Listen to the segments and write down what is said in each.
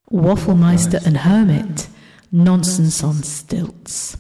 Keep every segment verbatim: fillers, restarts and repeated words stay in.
Wafflemeister and Hermit, Nonsense on Stilts.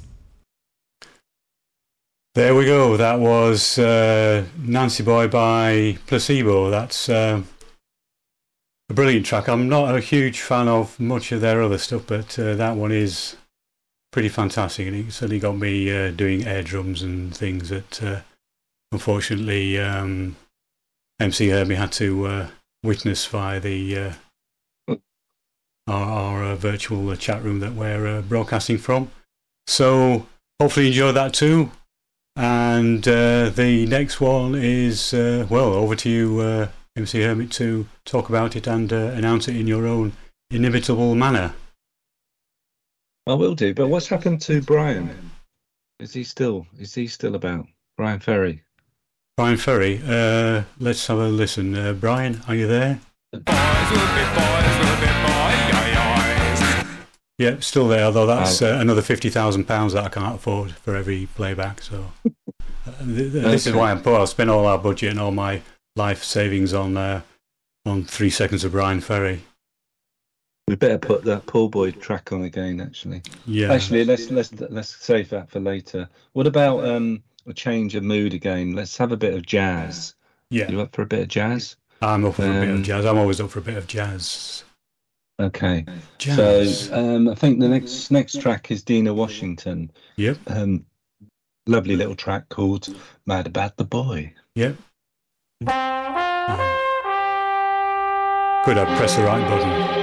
There we go. That was uh, Nancy Boy by Placebo. That's uh, a brilliant track. I'm not a huge fan of much of their other stuff, but uh, that one is pretty fantastic, and it certainly got me uh, doing air drums and things that uh, unfortunately um, M C Hermie had to uh, witness via the uh, our, our uh, virtual uh, chat room that we're uh, broadcasting from. So hopefully you enjoyed that too. And uh, the next one is, uh, well, over to you, uh, M C Hermit, to talk about it and uh, announce it in your own inimitable manner. I will do, but what's happened to Brian? Is he still, is he still about? Brian Ferry? Brian Ferry, uh, let's have a listen. Uh, Brian, are you there? Boys will be boys, will be boys. Yeah, still there, although that's uh, another fifty thousand pounds that I can't afford for every playback. So uh, th- th- this Okay. is why I'm poor. I'll spend all our budget and all my life savings on uh, on three seconds of Brian Ferry. We better put that Paul Boyd track on again. Actually, Yeah. actually, let's let's let's save that for later. What about um a change of mood again? Let's have a bit of jazz. Yeah. You up for a bit of jazz? I'm up for a bit of Um, jazz. I'm always up for a bit of jazz. Okay. Jazz. So um, I think the next next track is Dina Washington. Yep. Um, lovely little track called "Mad About the Boy." Yep. Uh, Could I press the right button?